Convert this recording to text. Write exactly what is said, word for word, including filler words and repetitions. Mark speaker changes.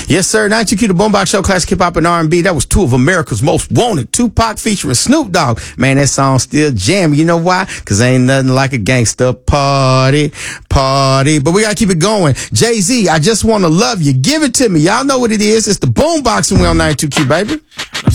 Speaker 1: Yes, sir. ninety-two Q, the Boombox Show, classic hip hop and R and B. That was two of America's most wanted. Tupac featuring Snoop Dogg. Man, that song still jamming. You know why? Because ain't nothing like a gangster party, party. But we got to keep it going. Jay-Z, I just want to love you. Give it to me. Y'all know what it is. It's the Boombox and we on ninety-two Q, baby.